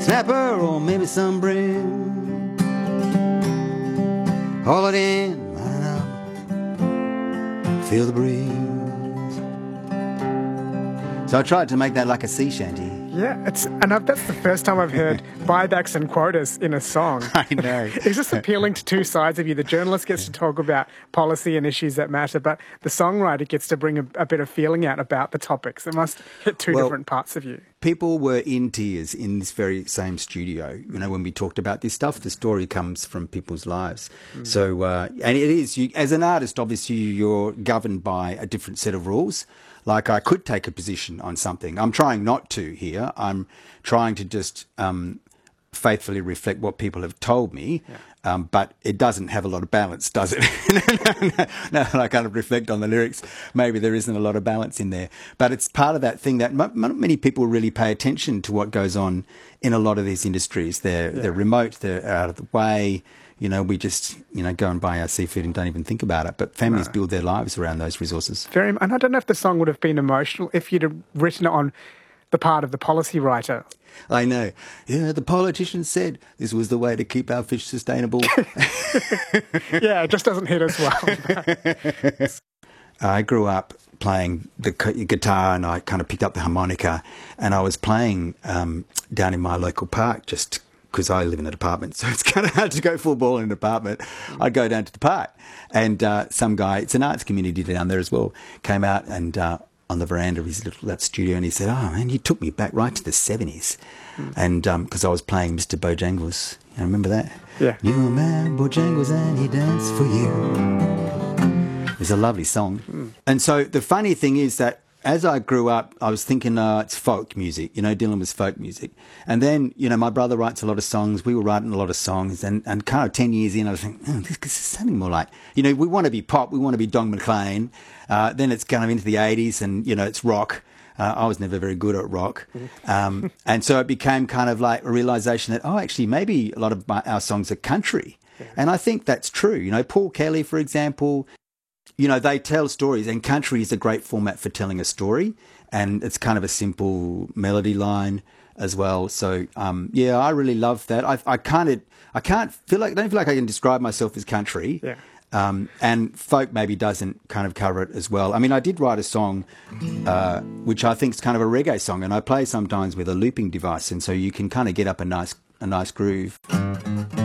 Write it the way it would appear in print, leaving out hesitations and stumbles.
snapper or maybe some brim. Haul it in, line it up, feel the breeze. So I tried to make that like a sea shanty. Yeah, that's the first time I've heard buybacks and quotas in a song. I know. It's just appealing to two sides of you. The journalist gets to talk about policy and issues that matter, but the songwriter gets to bring a bit of feeling out about the topics. It must hit two different parts of you. People were in tears in this very same studio. You know, when we talked about this stuff, the story comes from people's lives. So, and it is, as an artist, obviously you're governed by a different set of rules. Like I could take a position on something. I'm trying not to here. I'm trying to just faithfully reflect what people have told me. Yeah. But it doesn't have a lot of balance, does it? No, I kind of reflect on the lyrics. Maybe there isn't a lot of balance in there. But it's part of that thing that not many people really pay attention to what goes on in a lot of these industries. They're remote, they're out of the way. You know, we just, go and buy our seafood and don't even think about it. But families build their lives around those resources. And I don't know if the song would have been emotional if you'd have written it on the part of the policy writer. I know. Yeah, the politicians said this was the way to keep our fish sustainable. Yeah, it just doesn't hit as well. I grew up playing the guitar and I kind of picked up the harmonica and I was playing down in my local park just because I live in an apartment, so it's kind of hard to go full ball in an apartment. I'd go down to the park and some guy, it's an arts community down there as well, came out and on the veranda of his little studio and he said, "Oh man, you took me back right to the 70s. And because I was playing Mr. Bojangles. You remember that? Yeah. You a man, Bojangles, and he danced for you. It's a lovely song. And so the funny thing is that as I grew up, I was thinking, it's folk music. Dylan was folk music. And then, my brother writes a lot of songs. We were writing a lot of songs. And kind of 10 years in, I was thinking, this is sounding more like, we want to be pop. We want to be Don McLean. Then it's kind of into the 80s and, it's rock. I was never very good at rock. And so it became kind of like a realization that, actually, maybe a lot of our songs are country. Yeah. And I think that's true. Paul Kelly, for example, they tell stories, and country is a great format for telling a story, and it's kind of a simple melody line as well. So, I really love that. I don't feel like I can describe myself as country. Yeah. And folk maybe doesn't kind of cover it as well. I mean, I did write a song, which I think is kind of a reggae song, and I play sometimes with a looping device, and so you can kind of get up a nice groove.